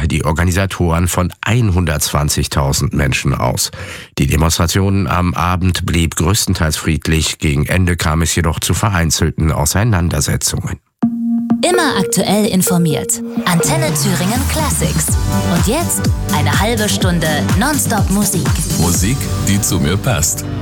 die Organisatoren von 120.000 Menschen aus. Die Demonstration am Abend blieb größtenteils friedlich. Gegen Ende kam es jedoch zu vereinzelten Auseinandersetzungen. Immer aktuell informiert. Antenne Thüringen Classics. Und jetzt eine halbe Stunde Nonstop Musik. Musik, die zu mir passt.